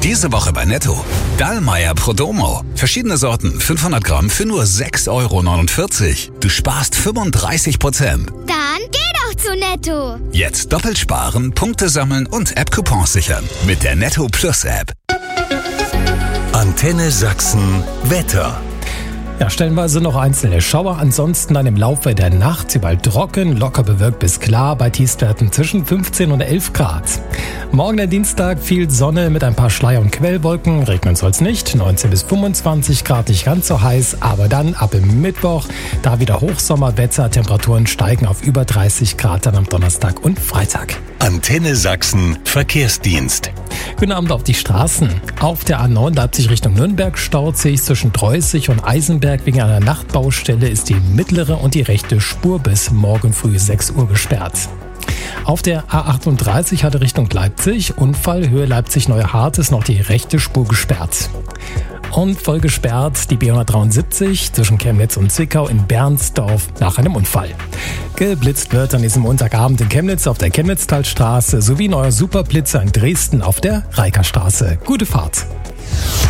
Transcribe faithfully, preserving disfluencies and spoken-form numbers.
Diese Woche bei Netto. Dallmayr Prodomo. Verschiedene Sorten, fünfhundert Gramm für nur sechs Euro neunundvierzig. Du sparst fünfunddreißig Prozent. Dann geh doch zu Netto. Jetzt doppelt sparen, Punkte sammeln und App-Coupons sichern. Mit der Netto Plus App. Antenne Sachsen Wetter. Ja, stellenweise noch einzelne Schauer, ansonsten dann im Laufe der Nacht überall trocken, locker bewölkt bis klar, bei Tiefstwerten zwischen fünfzehn und elf Grad. Morgen der Dienstag viel Sonne mit ein paar Schleier- und Quellwolken, regnen soll's nicht, neunzehn bis fünfundzwanzig Grad, nicht ganz so heiß, aber dann ab im Mittwoch, da wieder Hochsommerwetter, Temperaturen steigen auf über dreißig Grad dann am Donnerstag und Freitag. Antenne Sachsen Verkehrsdienst. Guten Abend auf die Straßen. Auf der A neun Leipzig Richtung Nürnberg staut sich zwischen Dreußig und Eisenberg. Wegen einer Nachtbaustelle ist die mittlere und die rechte Spur bis morgen früh sechs Uhr gesperrt. Auf der A achtunddreißig hatte Richtung Leipzig, Unfall Höhe Leipzig-Neuhart ist noch die rechte Spur gesperrt. Und voll gesperrt die B hundertdreiundsiebzig zwischen Chemnitz und Zwickau in Bernsdorf nach einem Unfall. Geblitzt wird an diesem Montagabend in Chemnitz auf der Chemnitztalstraße sowie neuer Superblitzer in Dresden auf der Reikerstraße. Gute Fahrt!